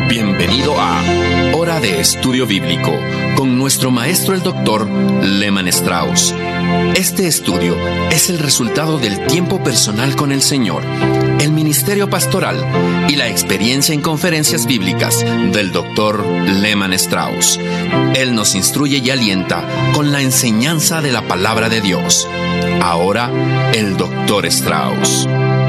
Bienvenido a Hora de Estudio Bíblico con nuestro maestro el Dr. Lehman Strauss. Este estudio es el resultado del tiempo personal con el Señor, el ministerio pastoral y la experiencia en conferencias bíblicas del Dr. Lehman Strauss. Él nos instruye y alienta con la enseñanza de la palabra de Dios. Ahora, el Dr. Strauss.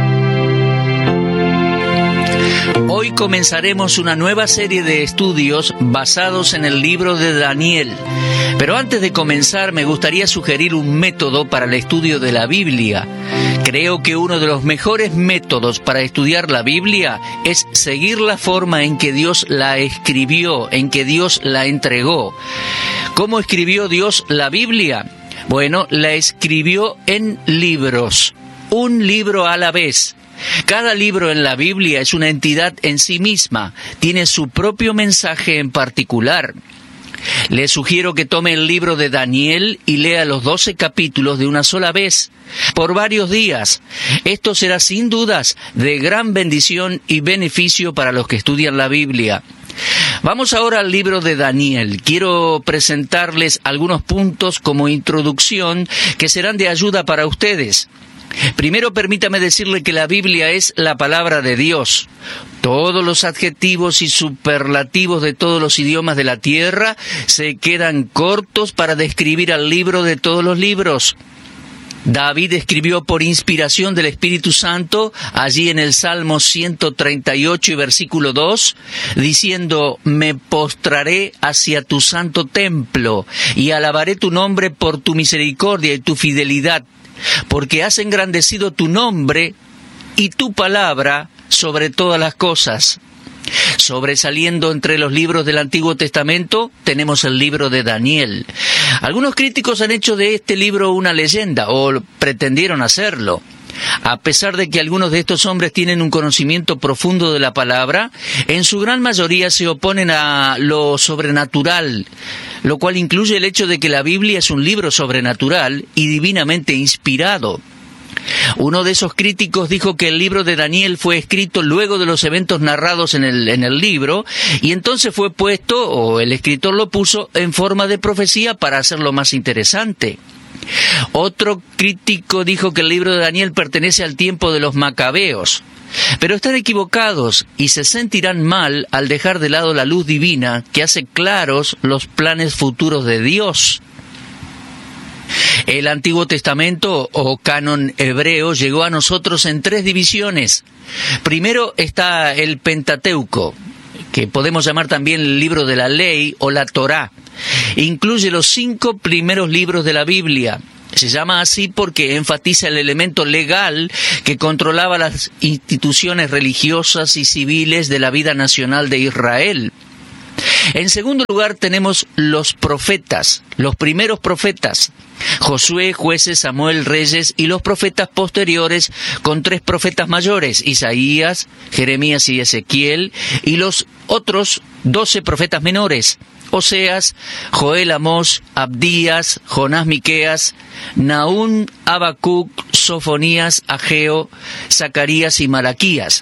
Hoy comenzaremos una nueva serie de estudios basados en el libro de Daniel. Pero antes de comenzar, me gustaría sugerir un método para el estudio de la Biblia. Creo que uno de los mejores métodos para estudiar la Biblia es seguir la forma en que Dios la escribió, en que Dios la entregó. ¿Cómo escribió Dios la Biblia? Bueno, la escribió en libros, un libro a la vez. Cada libro en la Biblia es una entidad en sí misma, tiene su propio mensaje en particular. Le sugiero que tome el libro de Daniel y lea los 12 capítulos de una sola vez, por varios días. Esto será sin dudas de gran bendición y beneficio para los que estudian la Biblia. Vamos ahora al libro de Daniel. Quiero presentarles algunos puntos como introducción que serán de ayuda para ustedes. Primero, permítame decirle que la Biblia es la palabra de Dios. Todos los adjetivos y superlativos de todos los idiomas de la tierra se quedan cortos para describir al libro de todos los libros. David escribió por inspiración del Espíritu Santo, allí en el Salmo 138 y versículo 2, diciendo: «Me postraré hacia tu santo templo, y alabaré tu nombre por tu misericordia y tu fidelidad, porque has engrandecido tu nombre y tu palabra sobre todas las cosas». Sobresaliendo entre los libros del Antiguo Testamento, tenemos el libro de Daniel. Algunos críticos han hecho de este libro una leyenda, o pretendieron hacerlo. A pesar de que algunos de estos hombres tienen un conocimiento profundo de la palabra, en su gran mayoría se oponen a lo sobrenatural, lo cual incluye el hecho de que la Biblia es un libro sobrenatural y divinamente inspirado. Uno de esos críticos dijo que el libro de Daniel fue escrito luego de los eventos narrados en el libro, y entonces fue puesto, o el escritor lo puso, en forma de profecía para hacerlo más interesante. Otro crítico dijo que el libro de Daniel pertenece al tiempo de los macabeos. Pero están equivocados y se sentirán mal al dejar de lado la luz divina que hace claros los planes futuros de Dios. El Antiguo Testamento, o canon hebreo, llegó a nosotros en 3 divisiones. Primero está el Pentateuco, que podemos llamar también el libro de la ley o la Torá. Incluye los 5 primeros libros de la Biblia. Se llama así porque enfatiza el elemento legal que controlaba las instituciones religiosas y civiles de la vida nacional de Israel. En segundo lugar tenemos los profetas, los primeros profetas: Josué, Jueces, Samuel, Reyes, y los profetas posteriores con 3 profetas mayores: Isaías, Jeremías y Ezequiel, y los otros 12 profetas menores: Oseas, Joel, Amós, Abdías, Jonás, Miqueas, Nahum, Habacuc, Sofonías, Ageo, Zacarías y Malaquías.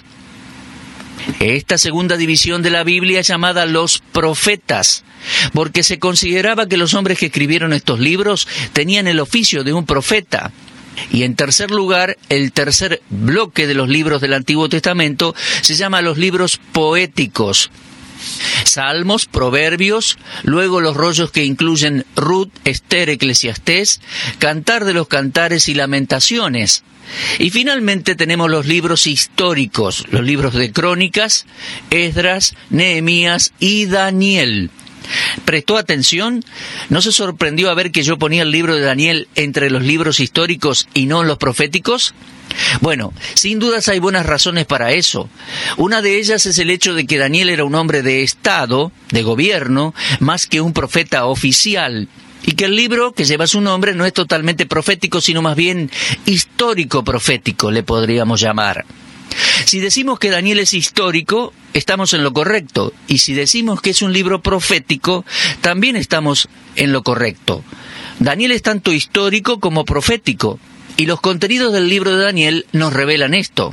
Esta segunda división de la Biblia es llamada los profetas, porque se consideraba que los hombres que escribieron estos libros tenían el oficio de un profeta. Y en tercer lugar, el tercer bloque de los libros del Antiguo Testamento se llama los libros poéticos: Salmos, Proverbios, luego los rollos que incluyen Ruth, Esther, Eclesiastés, Cantar de los Cantares y Lamentaciones. Y finalmente tenemos los libros históricos, los libros de Crónicas, Esdras, Nehemías y Daniel. ¿Prestó atención? ¿No se sorprendió a ver que yo ponía el libro de Daniel entre los libros históricos y no en los proféticos? Bueno, sin dudas hay buenas razones para eso. Una de ellas es el hecho de que Daniel era un hombre de Estado, de gobierno, más que un profeta oficial. Y que el libro que lleva su nombre no es totalmente profético, sino más bien histórico-profético, le podríamos llamar. Si decimos que Daniel es histórico, estamos en lo correcto. Y si decimos que es un libro profético, también estamos en lo correcto. Daniel es tanto histórico como profético. Y los contenidos del libro de Daniel nos revelan esto.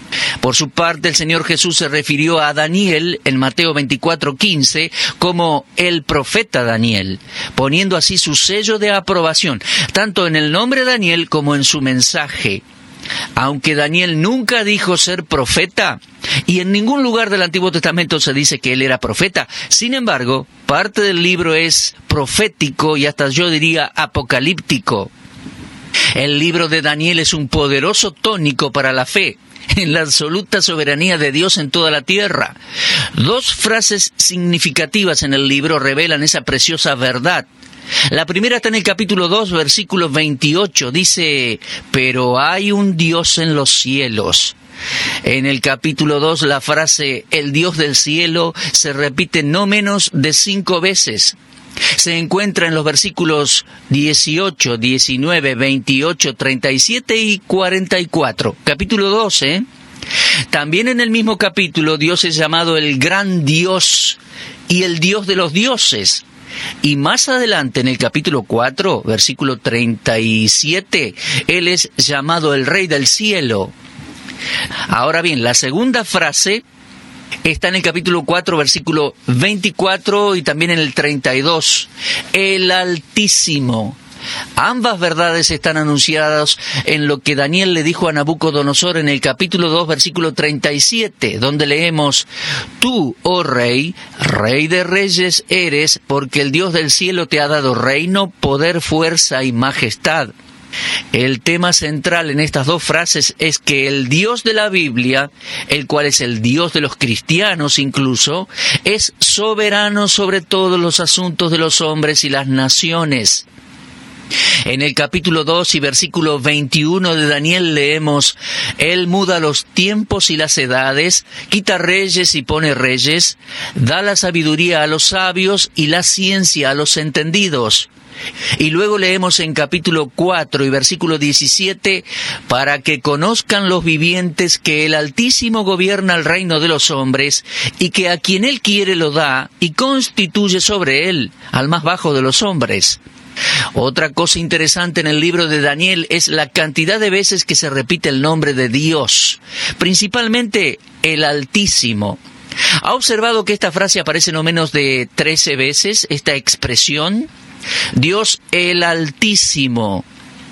Por su parte, el Señor Jesús se refirió a Daniel en Mateo 24:15 como el profeta Daniel, poniendo así su sello de aprobación, tanto en el nombre de Daniel como en su mensaje. Aunque Daniel nunca dijo ser profeta, y en ningún lugar del Antiguo Testamento se dice que él era profeta, sin embargo, parte del libro es profético y hasta yo diría apocalíptico. El libro de Daniel es un poderoso tónico para la fe en la absoluta soberanía de Dios en toda la tierra. Dos frases significativas en el libro revelan esa preciosa verdad. La primera está en el capítulo 2, versículo 28. Dice, pero hay un Dios en los cielos. En el capítulo 2, la frase, el Dios del cielo, se repite no menos de 5 veces. Se encuentra en los versículos 18, 19, 28, 37 y 44. Capítulo 12. También en el mismo capítulo, Dios es llamado el gran Dios y el Dios de los dioses. Y más adelante, en el capítulo 4, versículo 37, Él es llamado el Rey del cielo. Ahora bien, la segunda frase está en el capítulo 4, versículo 24 y también en el 32. El Altísimo. Ambas verdades están anunciadas en lo que Daniel le dijo a Nabucodonosor en el capítulo 2, versículo 37, donde leemos, tú, oh Rey, Rey de reyes eres, porque el Dios del cielo te ha dado reino, poder, fuerza y majestad. El tema central en estas dos frases es que el Dios de la Biblia, el cual es el Dios de los cristianos incluso, es soberano sobre todos los asuntos de los hombres y las naciones. En el capítulo 2 y versículo 21 de Daniel leemos, Él muda los tiempos y las edades, quita reyes y pone reyes, da la sabiduría a los sabios y la ciencia a los entendidos. Y luego leemos en capítulo 4 y versículo 17, para que conozcan los vivientes que el Altísimo gobierna el reino de los hombres, y que a quien Él quiere lo da, y constituye sobre él al más bajo de los hombres. Otra cosa interesante en el libro de Daniel es la cantidad de veces que se repite el nombre de Dios, principalmente el Altísimo. ¿Ha observado que esta frase aparece no menos de 13 veces, esta expresión? Dios el Altísimo.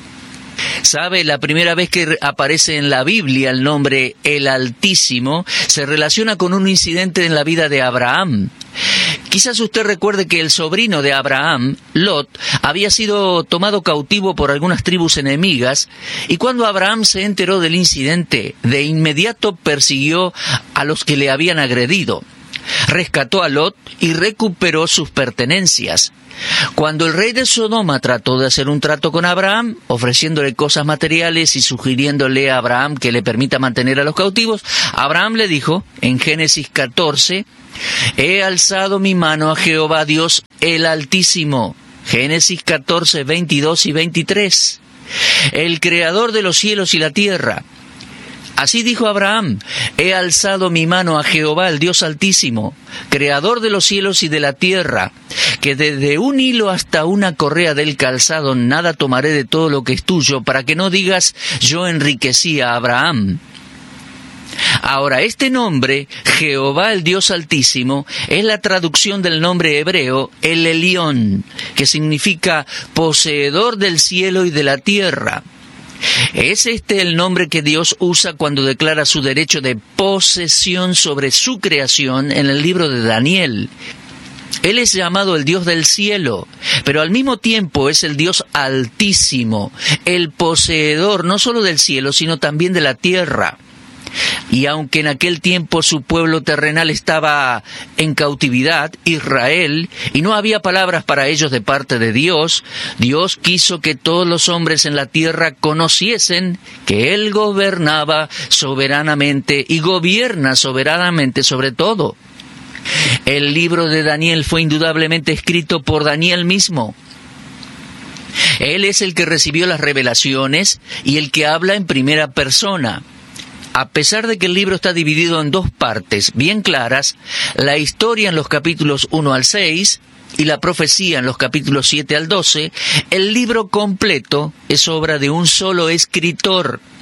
¿Sabe? La primera vez que aparece en la Biblia el nombre el Altísimo se relaciona con un incidente en la vida de Abraham. Quizás usted recuerde que el sobrino de Abraham, Lot, había sido tomado cautivo por algunas tribus enemigas, y cuando Abraham se enteró del incidente, de inmediato persiguió a los que le habían agredido. Rescató a Lot y recuperó sus pertenencias. Cuando el rey de Sodoma trató de hacer un trato con Abraham, ofreciéndole cosas materiales y sugiriéndole a Abraham que le permita mantener a los cautivos, Abraham le dijo, en Génesis 14, he alzado mi mano a Jehová Dios el Altísimo. Génesis 14, 22 y 23. El creador de los cielos y la tierra. Así dijo Abraham, he alzado mi mano a Jehová, el Dios Altísimo, creador de los cielos y de la tierra, que desde un hilo hasta una correa del calzado nada tomaré de todo lo que es tuyo, para que no digas, yo enriquecí a Abraham. Ahora, este nombre, Jehová el Dios Altísimo, es la traducción del nombre hebreo, el Elión, que significa poseedor del cielo y de la tierra. Es este el nombre que Dios usa cuando declara su derecho de posesión sobre su creación en el libro de Daniel. Él es llamado el Dios del cielo, pero al mismo tiempo es el Dios Altísimo, el poseedor no solo del cielo, sino también de la tierra. Y aunque en aquel tiempo su pueblo terrenal estaba en cautividad, Israel, y no había palabras para ellos de parte de Dios, Dios quiso que todos los hombres en la tierra conociesen que Él gobernaba soberanamente y gobierna soberanamente sobre todo. El libro de Daniel fue indudablemente escrito por Daniel mismo. Él es el que recibió las revelaciones y el que habla en primera persona. A pesar de que el libro está dividido en dos partes bien claras, la historia en los capítulos 1 al 6 y la profecía en los capítulos 7 al 12, el libro completo es obra de un solo escritor.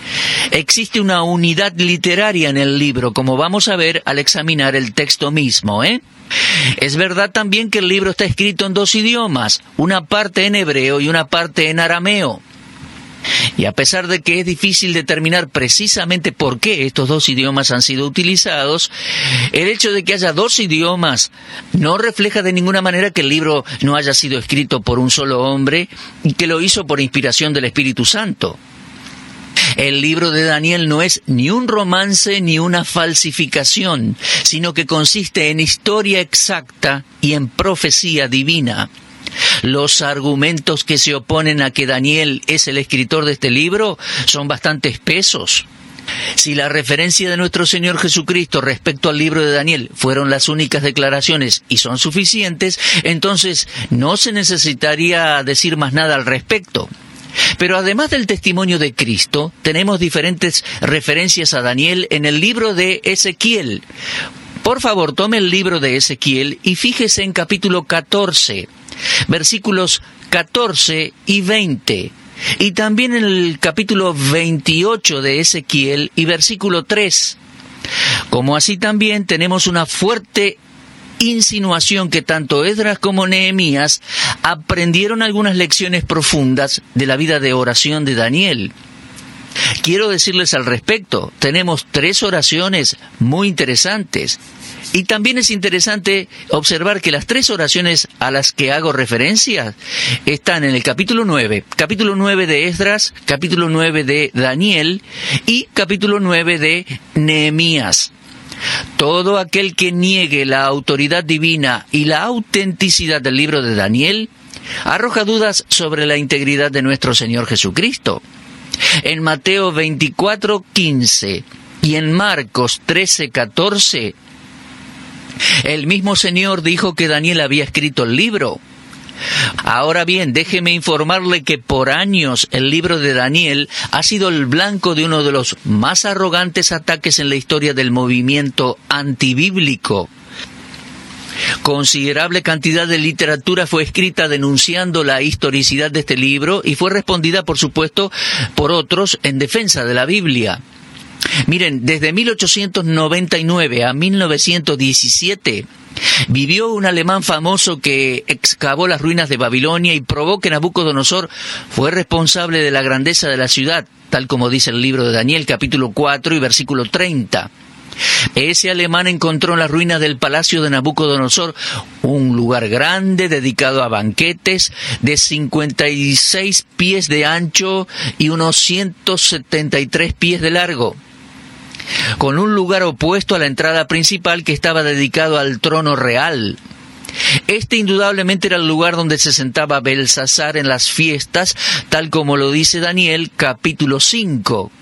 Existe una unidad literaria en el libro, como vamos a ver al examinar el texto mismo, Es verdad también que el libro está escrito en 2 idiomas, una parte en hebreo y una parte en arameo. Y a pesar de que es difícil determinar precisamente por qué estos 2 idiomas han sido utilizados, el hecho de que haya 2 idiomas no refleja de ninguna manera que el libro no haya sido escrito por un solo hombre y que lo hizo por inspiración del Espíritu Santo. El libro de Daniel no es ni un romance ni una falsificación, sino que consiste en historia exacta y en profecía divina. Los argumentos que se oponen a que Daniel es el escritor de este libro son bastante espesos. Si la referencia de nuestro Señor Jesucristo respecto al libro de Daniel fueron las únicas declaraciones y son suficientes, entonces no se necesitaría decir más nada al respecto. Pero además del testimonio de Cristo, tenemos diferentes referencias a Daniel en el libro de Ezequiel. Por favor, tome el libro de Ezequiel y fíjese en capítulo 14, versículos 14 y 20. Y también en el capítulo 28 de Ezequiel y versículo 3. Como así también tenemos una fuerte insinuación que tanto Esdras como Nehemías aprendieron algunas lecciones profundas de la vida de oración de Daniel. Quiero decirles al respecto, tenemos 3 oraciones muy interesantes. Y también es interesante observar que las 3 oraciones a las que hago referencia están en el capítulo 9 de Esdras, capítulo 9 de Daniel y capítulo 9 de Nehemías. Todo aquel que niegue la autoridad divina y la autenticidad del libro de Daniel arroja dudas sobre la integridad de nuestro Señor Jesucristo. En Mateo 24:15 y en Marcos 13:14, el mismo Señor dijo que Daniel había escrito el libro. Ahora bien, déjeme informarle que por años el libro de Daniel ha sido el blanco de uno de los más arrogantes ataques en la historia del movimiento antibíblico. Considerable cantidad de literatura fue escrita denunciando la historicidad de este libro y fue respondida, por supuesto, por otros en defensa de la Biblia. Miren, desde 1899 a 1917 vivió un alemán famoso que excavó las ruinas de Babilonia y probó que Nabucodonosor fue responsable de la grandeza de la ciudad, tal como dice el libro de Daniel, capítulo 4 y versículo 30. Ese alemán encontró en las ruinas del palacio de Nabucodonosor un lugar grande dedicado a banquetes de 56 pies de ancho y unos 173 pies de largo, con un lugar opuesto a la entrada principal que estaba dedicado al trono real. Este indudablemente era el lugar donde se sentaba Belsasar en las fiestas, tal como lo dice Daniel, capítulo 5.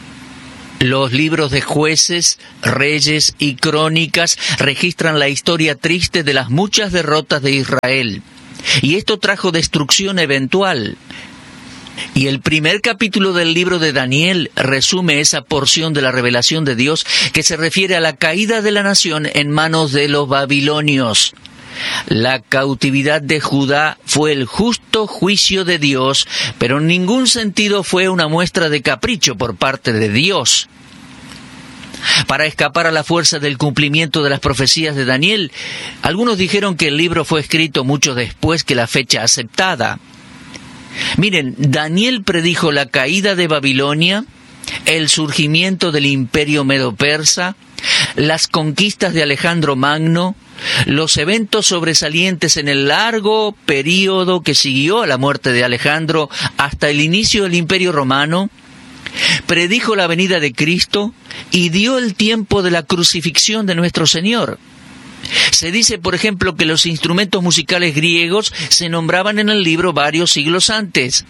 Los libros de Jueces, Reyes y Crónicas registran la historia triste de las muchas derrotas de Israel, y esto trajo destrucción eventual. Y el primer capítulo del libro de Daniel resume esa porción de la revelación de Dios que se refiere a la caída de la nación en manos de los babilonios. La cautividad de Judá fue el justo juicio de Dios, pero en ningún sentido fue una muestra de capricho por parte de Dios. Para escapar a la fuerza del cumplimiento de las profecías de Daniel, algunos dijeron que el libro fue escrito mucho después que la fecha aceptada. Miren, Daniel predijo la caída de Babilonia, el surgimiento del imperio medo-persa, las conquistas de Alejandro Magno, los eventos sobresalientes en el largo período que siguió a la muerte de Alejandro hasta el inicio del Imperio Romano, predijo la venida de Cristo y dio el tiempo de la crucifixión de nuestro Señor. Se dice, por ejemplo, que los instrumentos musicales griegos se nombraban en el libro varios siglos antes.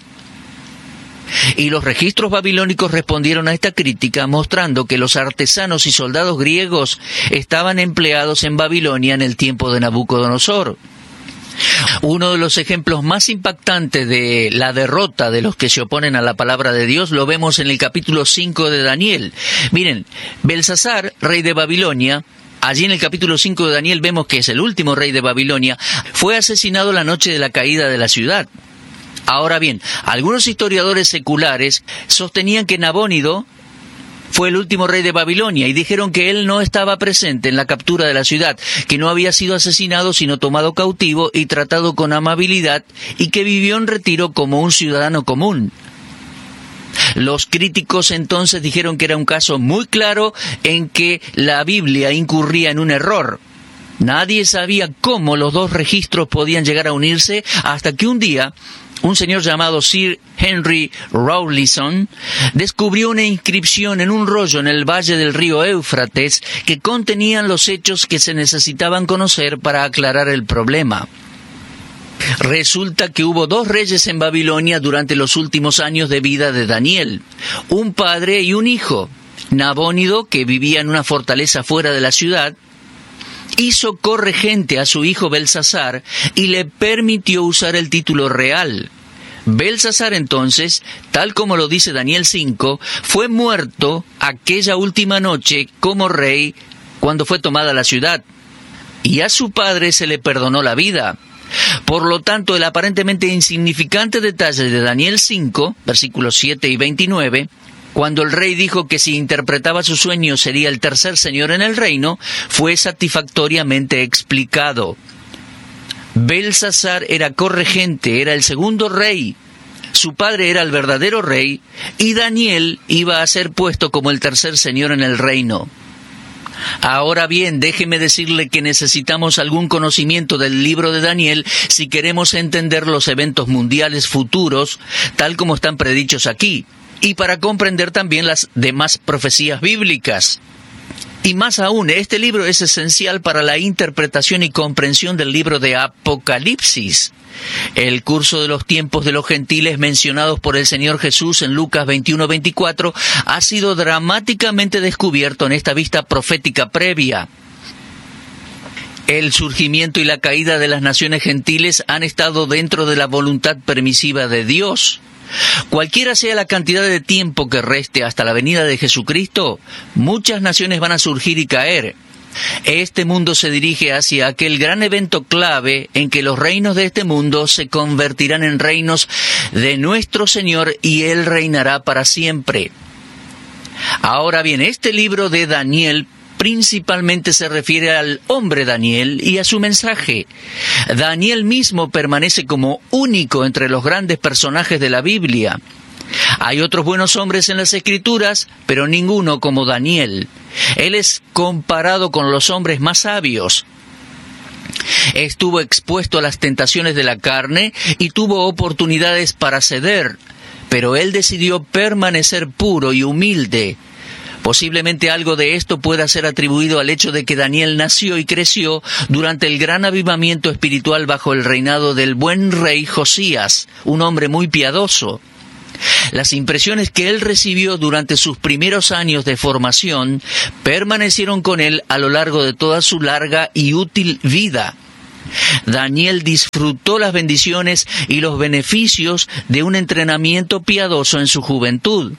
Y los registros babilónicos respondieron a esta crítica mostrando que los artesanos y soldados griegos estaban empleados en Babilonia en el tiempo de Nabucodonosor. Uno de los ejemplos más impactantes de la derrota de los que se oponen a la palabra de Dios lo vemos en el capítulo 5 de Daniel. Miren, Belsasar, rey de Babilonia, allí en el capítulo 5 de Daniel vemos que es el último rey de Babilonia, fue asesinado la noche de la caída de la ciudad. Ahora bien, algunos historiadores seculares sostenían que Nabónido fue el último rey de Babilonia y dijeron que él no estaba presente en la captura de la ciudad, que no había sido asesinado sino tomado cautivo y tratado con amabilidad y que vivió en retiro como un ciudadano común. Los críticos entonces dijeron que era un caso muy claro en que la Biblia incurría en un error. Nadie sabía cómo los dos registros podían llegar a unirse hasta que un día un señor llamado Sir Henry Rawlinson descubrió una inscripción en un rollo en el valle del río Éufrates que contenían los hechos que se necesitaban conocer para aclarar el problema. Resulta que hubo 2 reyes en Babilonia durante los últimos años de vida de Daniel, un padre y un hijo. Nabónido, que vivía en una fortaleza fuera de la ciudad, hizo corregente a su hijo Belsasar y le permitió usar el título real. Belsasar entonces, tal como lo dice Daniel 5, fue muerto aquella última noche como rey cuando fue tomada la ciudad, y a su padre se le perdonó la vida. Por lo tanto, el aparentemente insignificante detalle de Daniel 5, versículos 7 y 29, cuando el rey dijo que si interpretaba su sueño sería el tercer señor en el reino, fue satisfactoriamente explicado. Belsasar era corregente, era el segundo rey. Su padre era el verdadero rey, y Daniel iba a ser puesto como el tercer señor en el reino. Ahora bien, déjeme decirle que necesitamos algún conocimiento del libro de Daniel si queremos entender los eventos mundiales futuros, tal como están predichos aquí, y para comprender también las demás profecías bíblicas. Y más aún, este libro es esencial para la interpretación y comprensión del libro de Apocalipsis. El curso de los tiempos de los gentiles mencionados por el Señor Jesús en Lucas 21-24 ha sido dramáticamente descubierto en esta vista profética previa. El surgimiento y la caída de las naciones gentiles han estado dentro de la voluntad permisiva de Dios. Cualquiera sea la cantidad de tiempo que reste hasta la venida de Jesucristo, muchas naciones van a surgir y caer. Este mundo se dirige hacia aquel gran evento clave en que los reinos de este mundo se convertirán en reinos de nuestro Señor y Él reinará para siempre. Ahora bien, este libro de Daniel principalmente se refiere al hombre Daniel y a su mensaje. Daniel mismo permanece como único entre los grandes personajes de la Biblia. Hay otros buenos hombres en las Escrituras, pero ninguno como Daniel. Él es comparado con los hombres más sabios. Estuvo expuesto a las tentaciones de la carne y tuvo oportunidades para ceder, pero él decidió permanecer puro y humilde. Posiblemente algo de esto pueda ser atribuido al hecho de que Daniel nació y creció durante el gran avivamiento espiritual bajo el reinado del buen rey Josías, un hombre muy piadoso. Las impresiones que él recibió durante sus primeros años de formación permanecieron con él a lo largo de toda su larga y útil vida. Daniel disfrutó las bendiciones y los beneficios de un entrenamiento piadoso en su juventud.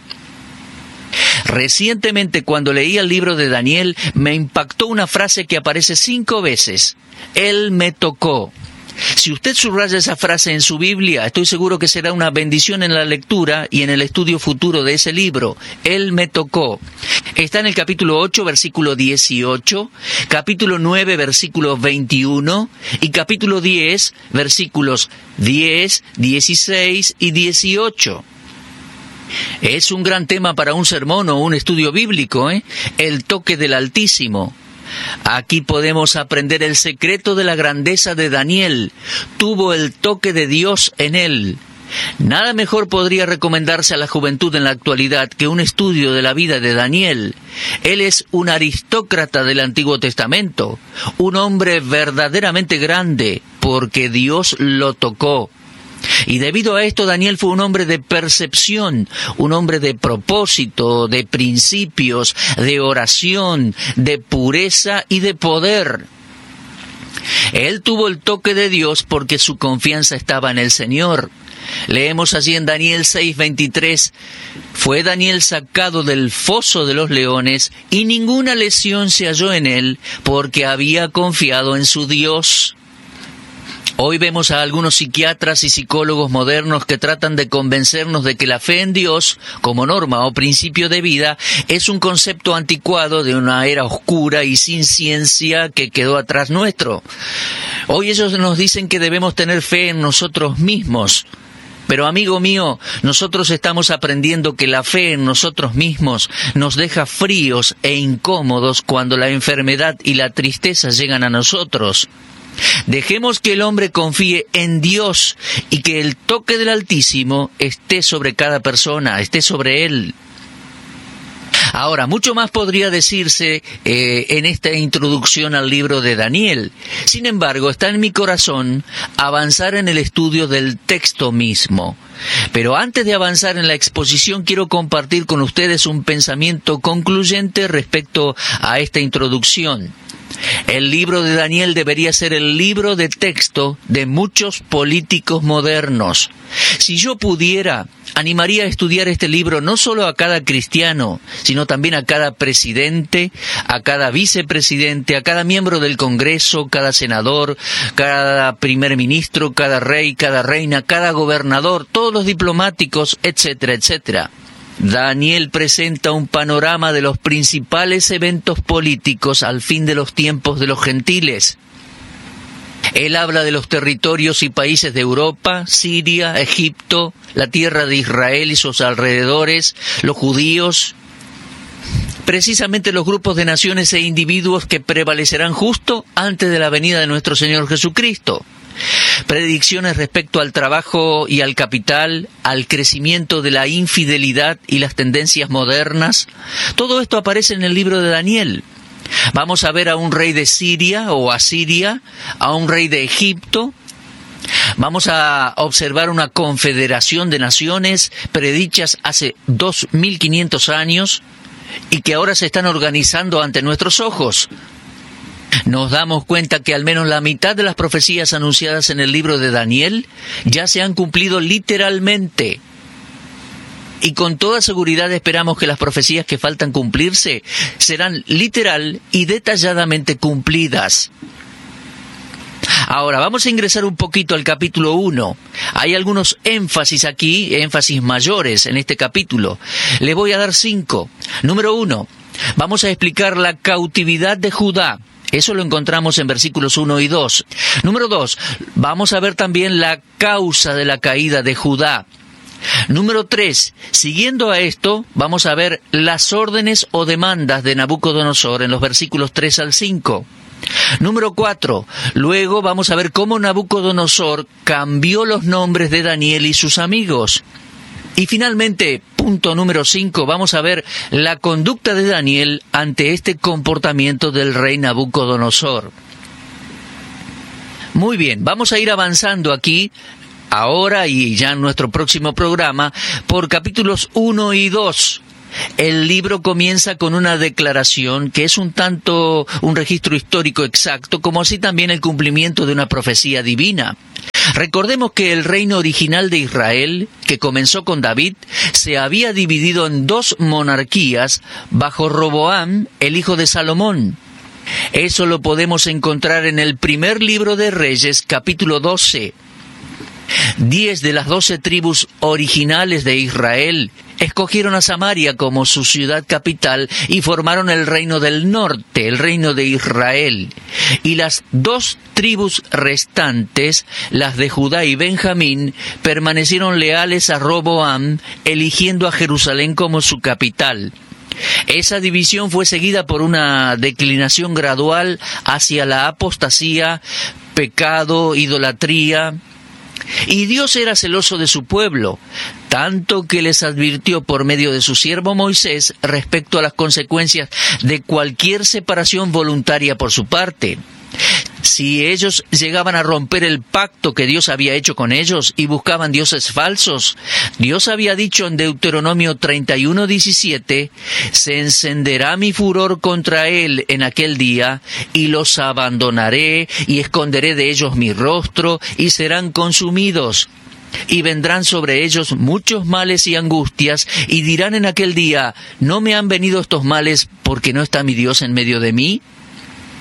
Recientemente, cuando leí el libro de Daniel, me impactó una frase que aparece 5 veces. Él me tocó. Si usted subraya esa frase en su Biblia, estoy seguro que será una bendición en la lectura y en el estudio futuro de ese libro. Él me tocó. Está en el capítulo 8, versículo 18, capítulo 9, versículo 21 y capítulo 10, versículos 10, 16 y 18. Es un gran tema para un sermón o un estudio bíblico, El toque del Altísimo. Aquí podemos aprender el secreto de la grandeza de Daniel. Tuvo el toque de Dios en él. Nada mejor podría recomendarse a la juventud en la actualidad que un estudio de la vida de Daniel. Él es un aristócrata del Antiguo Testamento, un hombre verdaderamente grande, porque Dios lo tocó. Y debido a esto, Daniel fue un hombre de percepción, un hombre de propósito, de principios, de oración, de pureza y de poder. Él tuvo el toque de Dios porque su confianza estaba en el Señor. Leemos allí en Daniel 6:23, fue Daniel sacado del foso de los leones y ninguna lesión se halló en él porque había confiado en su Dios. Hoy vemos a algunos psiquiatras y psicólogos modernos que tratan de convencernos de que la fe en Dios, como norma o principio de vida, es un concepto anticuado de una era oscura y sin ciencia que quedó atrás nuestro. Hoy ellos nos dicen que debemos tener fe en nosotros mismos. Pero amigo mío, nosotros estamos aprendiendo que la fe en nosotros mismos nos deja fríos e incómodos cuando la enfermedad y la tristeza llegan a nosotros. Dejemos que el hombre confíe en Dios y que el toque del Altísimo esté sobre cada persona, esté sobre él. Ahora, mucho más podría decirse en esta introducción al libro de Daniel. Sin embargo, está en mi corazón avanzar en el estudio del texto mismo. Pero antes de avanzar en la exposición, quiero compartir con ustedes un pensamiento concluyente respecto a esta introducción. El libro de Daniel debería ser el libro de texto de muchos políticos modernos. Si yo pudiera, animaría a estudiar este libro no solo a cada cristiano, sino también a cada presidente, a cada vicepresidente, a cada miembro del Congreso, cada senador, cada primer ministro, cada rey, cada reina, cada gobernador, todos los diplomáticos, etcétera, etcétera. Daniel presenta un panorama de los principales eventos políticos al fin de los tiempos de los gentiles. Él habla de los territorios y países de Europa, Siria, Egipto, la tierra de Israel y sus alrededores, los judíos, precisamente los grupos de naciones e individuos que prevalecerán justo antes de la venida de nuestro Señor Jesucristo. Predicciones respecto al trabajo y al capital, al crecimiento de la infidelidad y las tendencias modernas. Todo esto aparece en el libro de Daniel. Vamos a ver a un rey de Siria o Asiria, a un rey de Egipto. Vamos a observar una confederación de naciones predichas hace 2500 años y que ahora se están organizando ante nuestros ojos. Nos damos cuenta que al menos la mitad de las profecías anunciadas en el libro de Daniel ya se han cumplido literalmente. Y con toda seguridad esperamos que las profecías que faltan cumplirse serán literal y detalladamente cumplidas. Ahora, vamos a ingresar un poquito al capítulo 1. Hay algunos énfasis aquí, énfasis mayores en este capítulo. Le voy a dar 5. Número 1, vamos a explicar la cautividad de Judá. Eso lo encontramos en versículos 1 y 2. Número 2, vamos a ver también la causa de la caída de Judá. Número 3, siguiendo a esto, vamos a ver las órdenes o demandas de Nabucodonosor en los versículos 3 al 5. Número 4, luego vamos a ver cómo Nabucodonosor cambió los nombres de Daniel y sus amigos. Y finalmente, punto número 5, vamos a ver la conducta de Daniel ante este comportamiento del rey Nabucodonosor. Muy bien, vamos a ir avanzando aquí, ahora y ya en nuestro próximo programa, por capítulos 1 y 2. El libro comienza con una declaración que es un tanto un registro histórico exacto, como así también el cumplimiento de una profecía divina. Recordemos que el reino original de Israel, que comenzó con David, se había dividido en 2 monarquías bajo Roboam, el hijo de Salomón. Eso lo podemos encontrar en el primer libro de Reyes, capítulo 12. 10 de las 12 tribus originales de Israel escogieron a Samaria como su ciudad capital y formaron el reino del norte, el reino de Israel. Y las 2 tribus restantes, las de Judá y Benjamín, permanecieron leales a Roboam, eligiendo a Jerusalén como su capital. Esa división fue seguida por una declinación gradual hacia la apostasía, pecado, idolatría. Y Dios era celoso de su pueblo, tanto que les advirtió por medio de su siervo Moisés respecto a las consecuencias de cualquier separación voluntaria por su parte. Si ellos llegaban a romper el pacto que Dios había hecho con ellos y buscaban dioses falsos, Dios había dicho en Deuteronomio 31:17, «Se encenderá mi furor contra él en aquel día, y los abandonaré, y esconderé de ellos mi rostro, y serán consumidos. Y vendrán sobre ellos muchos males y angustias, y dirán en aquel día, ¿no me han venido estos males porque no está mi Dios en medio de mí?».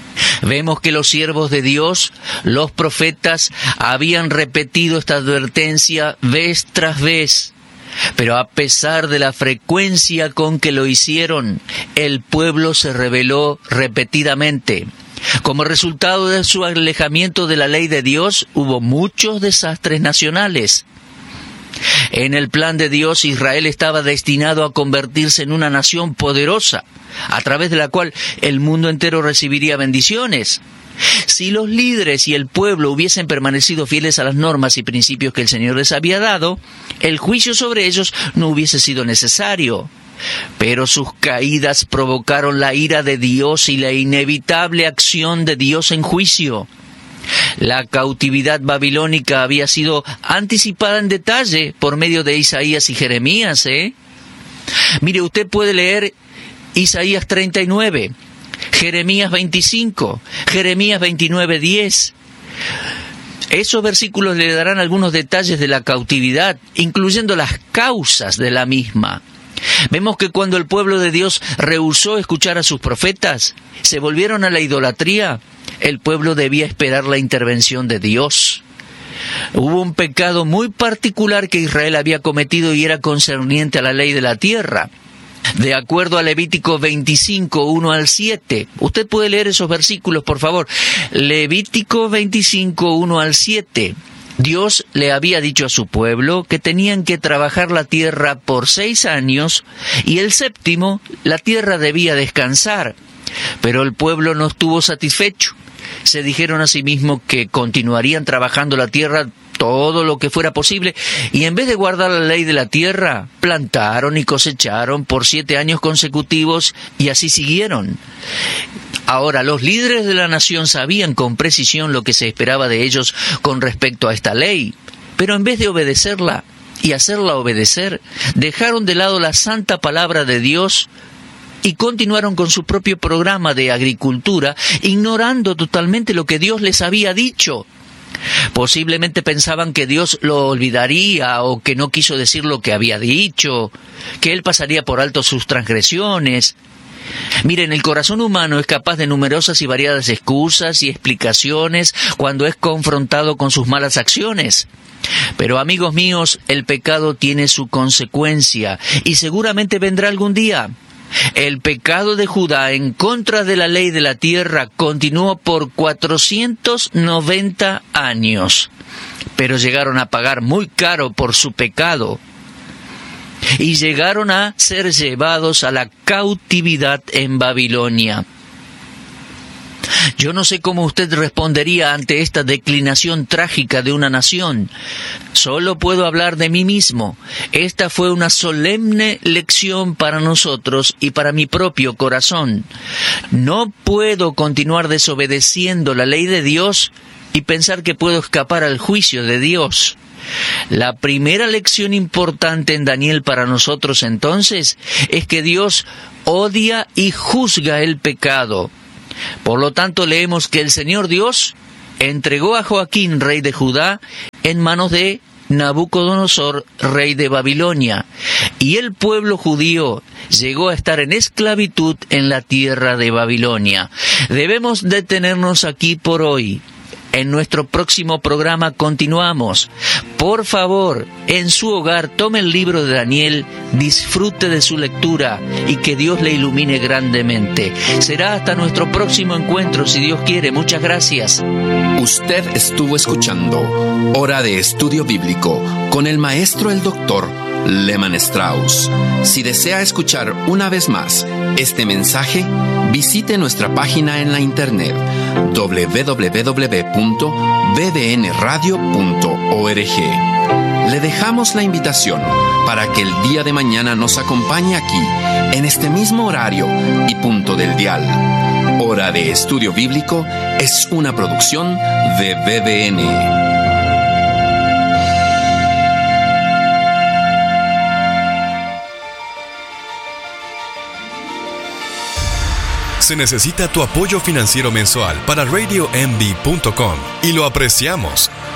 Vemos que los siervos de Dios, los profetas, habían repetido esta advertencia vez tras vez. Pero a pesar de la frecuencia con que lo hicieron, el pueblo se rebeló repetidamente. Como resultado de su alejamiento de la ley de Dios, hubo muchos desastres nacionales. En el plan de Dios, Israel estaba destinado a convertirse en una nación poderosa, a través de la cual el mundo entero recibiría bendiciones. Si los líderes y el pueblo hubiesen permanecido fieles a las normas y principios que el Señor les había dado, el juicio sobre ellos no hubiese sido necesario. Pero sus caídas provocaron la ira de Dios y la inevitable acción de Dios en juicio. La cautividad babilónica había sido anticipada en detalle por medio de Isaías y Jeremías, Mire, usted puede leer Isaías 39, Jeremías 25, Jeremías 29:10. Esos versículos le darán algunos detalles de la cautividad, incluyendo las causas de la misma. Vemos que cuando el pueblo de Dios rehusó escuchar a sus profetas, se volvieron a la idolatría, el pueblo debía esperar la intervención de Dios. Hubo un pecado muy particular que Israel había cometido y era concerniente a la ley de la tierra. De acuerdo a Levítico 25, 1 al 7. Usted puede leer esos versículos, por favor. Levítico 25, 1 al 7. Dios le había dicho a su pueblo que tenían que trabajar la tierra por 6 años y el séptimo la tierra debía descansar. Pero el pueblo no estuvo satisfecho. Se dijeron a sí mismos que continuarían trabajando la tierra todo lo que fuera posible, y en vez de guardar la ley de la tierra, plantaron y cosecharon por 7 años consecutivos, y así siguieron. Ahora, los líderes de la nación sabían con precisión lo que se esperaba de ellos con respecto a esta ley, pero en vez de obedecerla y hacerla obedecer, dejaron de lado la santa palabra de Dios y continuaron con su propio programa de agricultura, ignorando totalmente lo que Dios les había dicho. Posiblemente pensaban que Dios lo olvidaría o que no quiso decir lo que había dicho, que Él pasaría por alto sus transgresiones. Miren, el corazón humano es capaz de numerosas y variadas excusas y explicaciones cuando es confrontado con sus malas acciones. Pero amigos míos, el pecado tiene su consecuencia y seguramente vendrá algún día. El pecado de Judá en contra de la ley de la tierra continuó por 490 años, pero llegaron a pagar muy caro por su pecado y llegaron a ser llevados a la cautividad en Babilonia. Yo no sé cómo usted respondería ante esta declinación trágica de una nación. Solo puedo hablar de mí mismo. Esta fue una solemne lección para nosotros y para mi propio corazón. No puedo continuar desobedeciendo la ley de Dios y pensar que puedo escapar al juicio de Dios. La primera lección importante en Daniel para nosotros entonces es que Dios odia y juzga el pecado. Por lo tanto, leemos que el Señor Dios entregó a Joaquín, rey de Judá, en manos de Nabucodonosor, rey de Babilonia, y el pueblo judío llegó a estar en esclavitud en la tierra de Babilonia. Debemos detenernos aquí por hoy. En nuestro próximo programa continuamos. Por favor, en su hogar tome el libro de Daniel, disfrute de su lectura y que Dios le ilumine grandemente. Será hasta nuestro próximo encuentro, si Dios quiere. Muchas gracias. Usted estuvo escuchando Hora de Estudio Bíblico con el maestro el doctor Lehman Strauss. Si desea escuchar una vez más este mensaje, visite nuestra página en la internet www.bbnradio.org. Le dejamos la invitación para que el día de mañana nos acompañe aquí, en este mismo horario y punto del dial. Hora de Estudio Bíblico es una producción de BBN. Se necesita tu apoyo financiero mensual para RadioMD.com y lo apreciamos.